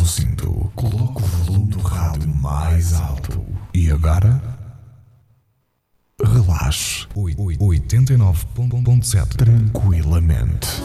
Solta o cinto, coloca o volume do rádio mais alto. E agora? Relaxe. 89.7 tranquilamente.